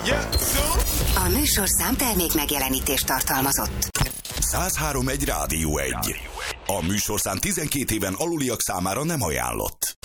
A műsorszám termék megjelenítést tartalmazott. 103.1 Rádió 1. A műsorszám 12 éven aluliak számára nem ajánlott.